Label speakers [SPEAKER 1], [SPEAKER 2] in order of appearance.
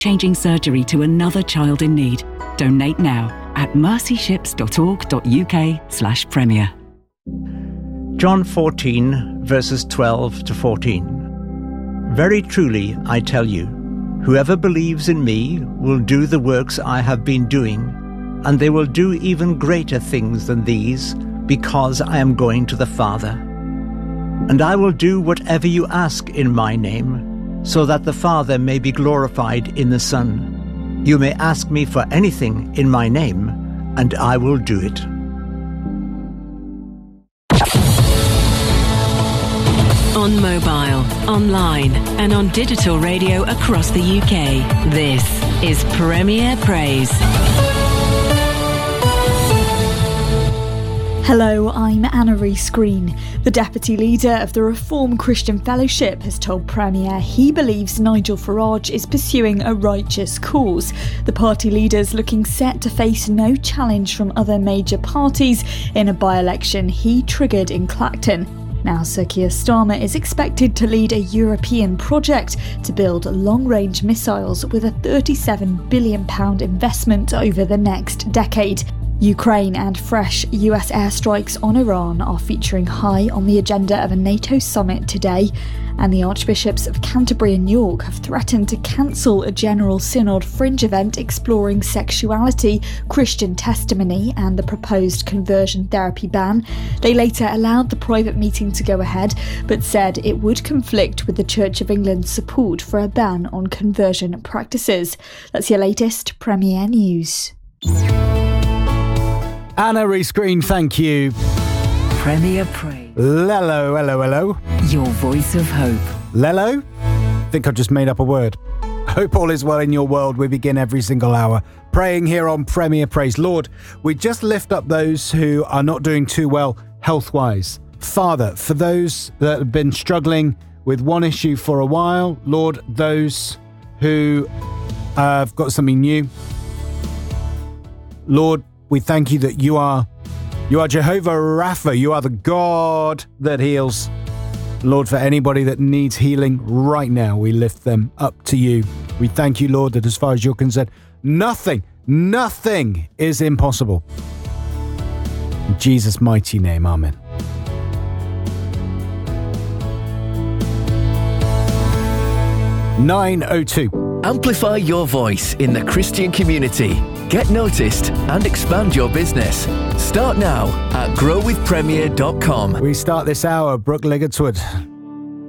[SPEAKER 1] Changing surgery to another child in need. Donate now at mercyships.org.uk/premier.
[SPEAKER 2] John 14, verses 12 to 14. Very truly, I tell you, whoever believes in me will do the works I have been doing, and they will do even greater things than these, because I am going to the Father. And I will do whatever you ask in my name, so that the Father may be glorified in the Son. You may ask me for anything in my name, and I will do it.
[SPEAKER 3] On mobile, online, and on digital radio across the UK, this is Premier Praise.
[SPEAKER 4] Hello, I'm Anna Rees-Green. The Deputy Leader of the Reformed Christian Fellowship has told Premier he believes Nigel Farage is pursuing a righteous cause. The party leader's looking set to face no challenge from other major parties in a by-election he triggered in Clacton. Now, Sir Keir Starmer is expected to lead a European project to build long-range missiles with a £37 billion investment over the next decade. Ukraine and fresh US airstrikes on Iran are featuring high on the agenda of a NATO summit today, and the Archbishops of Canterbury and York have threatened to cancel a General Synod fringe event exploring sexuality, Christian testimony and the proposed conversion therapy ban. They later allowed the private meeting to go ahead, but said it would conflict with the Church of England's support for a ban on conversion practices. That's your latest Premier News.
[SPEAKER 5] Anna Rees-Green, thank you.
[SPEAKER 1] Premier Praise.
[SPEAKER 5] Lello, hello, hello.
[SPEAKER 1] Your voice of hope.
[SPEAKER 5] Lello? I think I've just made up a word. Hope all is well in your world. We begin every single hour praying here on Premier Praise. Lord, we just lift up those who are not doing too well health-wise. Father, for those that have been struggling with one issue for a while, Lord, those who have got something new, Lord, we thank you that you are Jehovah Rapha. You are the God that heals. Lord, for anybody that needs healing right now, we lift them up to you. We thank you, Lord, that as far as you're concerned, nothing is impossible. In Jesus' mighty name, amen. (9:02).
[SPEAKER 6] Amplify your voice in the Christian community. Get noticed and expand your business. Start now at growwithpremier.com.
[SPEAKER 5] We start this hour, Brooke Ligertwood.